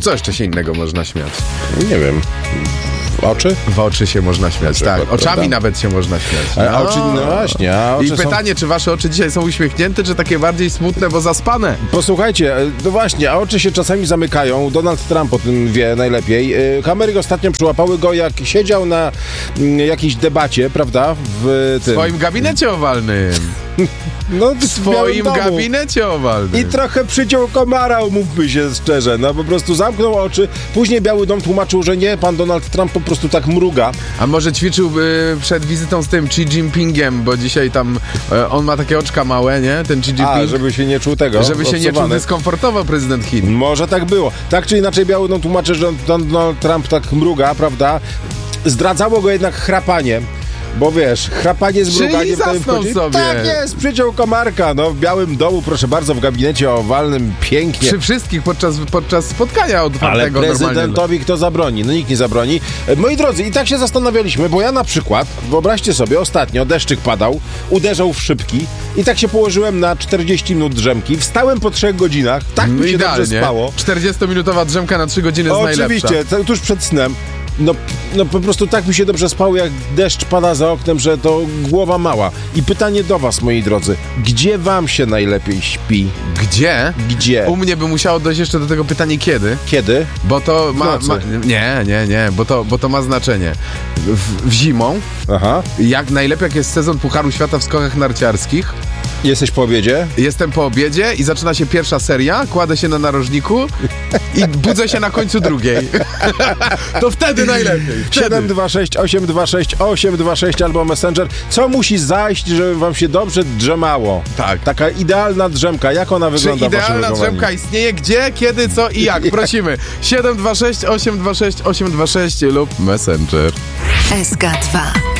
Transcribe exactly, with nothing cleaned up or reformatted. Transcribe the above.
co jeszcze się innego można śmiać? Nie wiem. W oczy? W oczy się można śmiać, tak. Przykład, Oczami prawda? nawet się można śmiać. A, a oczy, no właśnie. A oczy I są... pytanie, czy wasze oczy dzisiaj są uśmiechnięte, czy takie bardziej smutne, bo zaspane? Posłuchajcie, no właśnie, a oczy się czasami zamykają. Donald Trump o tym wie najlepiej. Kamery ostatnio przyłapały go, jak siedział na mm, jakiejś debacie, prawda? W tym... W swoim gabinecie owalnym. No, W swoim gabinecie owalnym. I trochę przyciął komara, umówmy się szczerze. No po prostu zamknął oczy. Później Biały Dom tłumaczył, że nie, pan Donald Trump po prostu tak mruga. A może ćwiczył y, przed wizytą z tym Xi Jinpingiem, bo dzisiaj tam y, on ma takie oczka małe, nie? Ten Xi Jinping. A, żeby się nie czuł tego. Żeby się nie czuł dyskomfortowo prezydent Chin. Może tak było. Tak czy inaczej Biały Dom tłumaczy, że Donald Trump tak mruga, prawda? Zdradzało go jednak chrapanie. Bo wiesz, chrapanie z mruganiem... Czyli zasnął sobie. Tak jest, przyciął komarka. No w Białym Domu, proszę bardzo, w gabinecie owalnym, pięknie. Przy wszystkich podczas, podczas spotkania otwartego. Ale prezydentowi prezydentowi kto zabroni? No nikt nie zabroni. Moi drodzy, i tak się zastanawialiśmy, bo ja na przykład, wyobraźcie sobie, ostatnio deszczyk padał, uderzał w szybki i tak się położyłem na czterdzieści minut drzemki, wstałem po trzech godzinach, tak mi się idealnie. dobrze spało. czterdziestominutowa drzemka na trzy godziny jest najlepsza. Oczywiście, to tuż przed snem. No, no po prostu tak mi się dobrze spało, jak deszcz pada za oknem, że to głowa mała. I pytanie do was, moi drodzy, gdzie wam się najlepiej śpi? Gdzie? Gdzie? U mnie by musiało dojść jeszcze do tego pytanie kiedy. Kiedy? Bo to ma, W ma... nocy. Nie, nie, nie, bo to, bo to ma znaczenie. W, w zimą, Aha. jak najlepiej jak jest sezon Pucharu Świata w skokach narciarskich, Jesteś po obiedzie? jestem po obiedzie i zaczyna się pierwsza seria, kładę się na narożniku i budzę się na końcu drugiej. To wtedy najlepiej. Wtedy. siedem dwa sześć osiem dwa sześć osiem dwa sześć albo Messenger. Co musi zajść, żeby wam się dobrze drzemało? Tak. Taka idealna drzemka. Jak ona Czy wygląda w waszym idealna wychowaniu? drzemka istnieje? Gdzie, kiedy, co i jak? Prosimy. siedem dwa sześć osiem dwa sześć osiem dwa sześć lub Messenger. S K dwa.